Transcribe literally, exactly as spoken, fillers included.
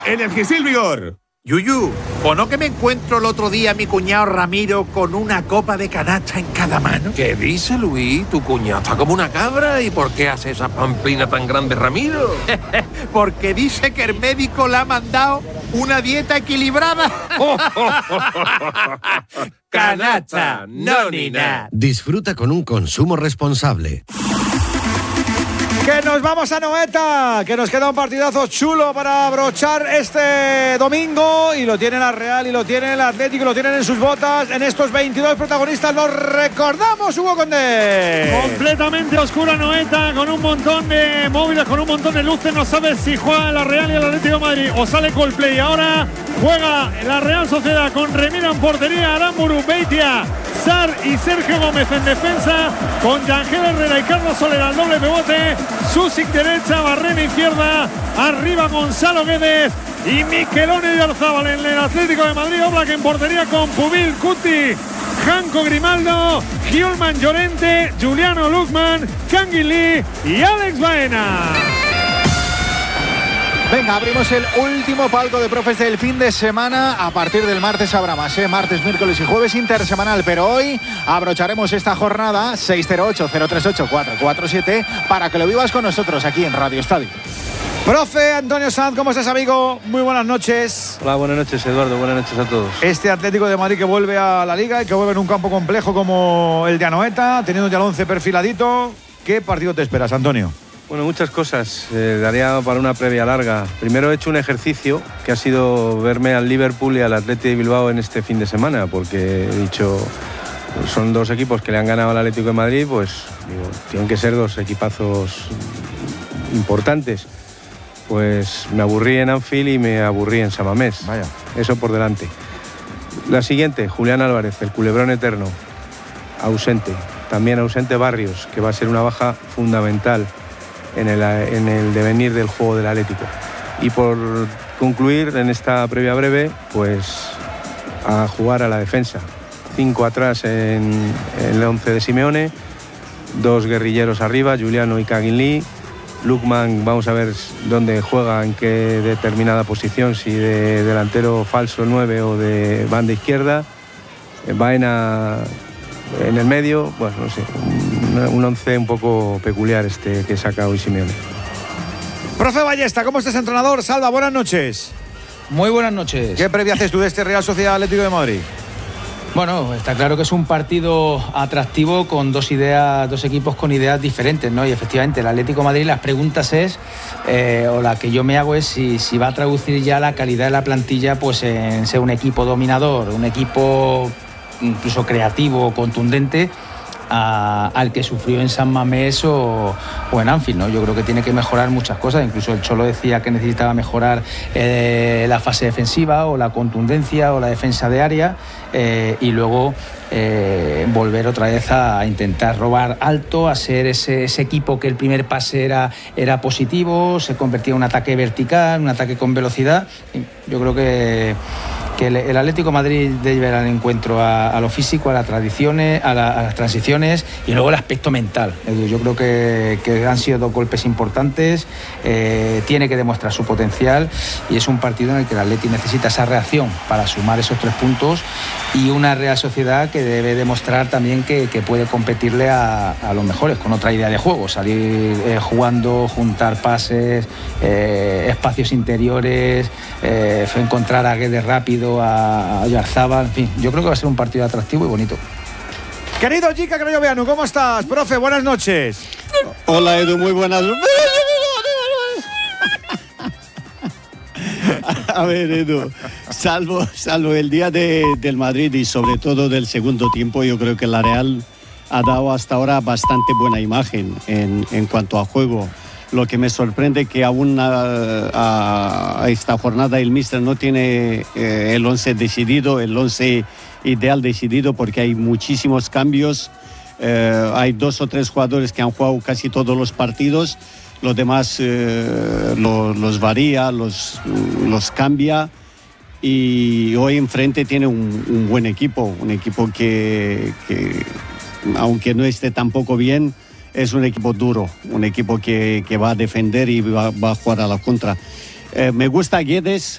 Energisil Vigor. Yuyu, ¿o no que me encuentro el otro día a mi cuñado Ramiro con una copa de canasta en cada mano? ¿Qué dice, Luis? Tu cuñado está como una cabra. ¿Y por qué hace esa pamplina tan grande, Ramiro? Porque dice que el médico le ha mandado una dieta equilibrada. Canasta, no ni nada. Disfruta con un consumo responsable. Que nos vamos a Noeta, que nos queda un partidazo chulo para abrochar este domingo, y lo tiene la Real y lo tiene el Atlético y lo tienen en sus botas. En estos veintidós protagonistas los recordamos, Hugo Condé. Completamente oscura Noeta, con un montón de móviles, con un montón de luces. No sabes si juega la Real y el Atlético de Madrid o sale Coldplay. Ahora juega la Real Sociedad con Remira en portería, Aramburu, Beitia, Sar y Sergio Gómez en defensa, con Yangel Herrera y Carlos Soler al doble pivote, Susic derecha, Barrena izquierda, arriba Gonzalo Guedes y Miquelone de Arzábal en el Atlético de Madrid. Oblak en portería con Pubil, Cuti, Janko Grimaldo, Giulman Llorente, Juliano Lukman, Kangin Lee y Alex Baena. Venga, abrimos el último palco de profes del fin de semana. A partir del martes habrá más, ¿eh? Martes, miércoles y jueves intersemanal. Pero hoy abrocharemos esta jornada seis cero ocho, cero tres ocho, cuatro cuatro siete para que lo vivas con nosotros aquí en Radio Estadio. Profe Antonio Sanz, ¿cómo estás, amigo? Muy buenas noches. Hola, buenas noches, Eduardo. Buenas noches a todos. Este Atlético de Madrid que vuelve a la Liga y que vuelve en un campo complejo como el de Anoeta, teniendo ya el once perfiladito. ¿Qué partido te esperas, Antonio? Bueno, muchas cosas. Eh, daría para una previa larga. Primero he hecho un ejercicio que ha sido verme al Liverpool y al Athletic de Bilbao en este fin de semana, porque he dicho, pues son dos equipos que le han ganado al Atlético de Madrid, pues digo, tienen que ser dos equipazos importantes. Pues me aburrí en Anfield y me aburrí en San Mamés. Vaya. Eso por delante. La siguiente, Julián Álvarez, el culebrón eterno, ausente. También ausente Barrios, que va a ser una baja fundamental en el, en el devenir del juego del Atlético. Y por concluir en esta previa breve, pues a jugar a la defensa. Cinco atrás en, en el once de Simeone, dos guerrilleros arriba, Juliano y Kangin Lee. Lukman, vamos a ver dónde juega, en qué determinada posición, si de delantero falso nueve o de banda izquierda. Baena en el medio, bueno, no sé, un, un once un poco peculiar este que saca hoy Simeone. Profe Ballesta, ¿cómo estás, entrenador? Salva, buenas noches. Muy buenas noches. ¿Qué previa haces tú de este Real Sociedad Atlético de Madrid? Bueno, está claro que es un partido atractivo con dos ideas, dos equipos con ideas diferentes, ¿no? Y efectivamente el Atlético de Madrid, las preguntas es, eh, o la que yo me hago es si, si va a traducir ya la calidad de la plantilla pues en ser un equipo dominador, un equipo incluso creativo, contundente, A, al que sufrió en San Mamés o, o en Anfield, ¿no? Yo creo que tiene que mejorar muchas cosas. Incluso el Cholo decía que necesitaba mejorar eh, la fase defensiva o la contundencia o la defensa de área, eh, y luego eh, volver otra vez a intentar robar alto, a ser ese, ese equipo que el primer pase era, era positivo, se convertía en un ataque vertical, un ataque con velocidad. Yo creo que que el, el Atlético de Madrid debe ir al encuentro a, a lo físico, a las tradiciones, a, la, a las transiciones y luego el aspecto mental. Edu, yo creo que, que han sido dos golpes importantes, eh, tiene que demostrar su potencial y es un partido en el que el Atleti necesita esa reacción para sumar esos tres puntos y una Real Sociedad que debe demostrar también que, que puede competirle a, a los mejores con otra idea de juego, salir eh, jugando, juntar pases, eh, espacios interiores, eh, encontrar a Guedes rápido, a Yarzábal, en fin, yo creo que va a ser un partido atractivo y bonito. Querido Jica Crayoveanu, ¿cómo estás? Profe, buenas noches. Hola, Edu, muy buenas. A ver, Edu, salvo, salvo el día de, del Madrid y sobre todo del segundo tiempo, yo creo que la Real ha dado hasta ahora bastante buena imagen en, en cuanto a juego. Lo que me sorprende que aún a, a esta jornada el míster no tiene eh, el once decidido, el once ideal decidido, porque hay muchísimos cambios. Eh, hay dos o tres jugadores que han jugado casi todos los partidos, los demás eh, lo, los varía, los, los cambia. Y hoy enfrente tiene un, un buen equipo, un equipo que, que aunque no esté tampoco bien, es un equipo duro, un equipo que, que va a defender y va, va a jugar a la contra. Eh, me gusta Guedes,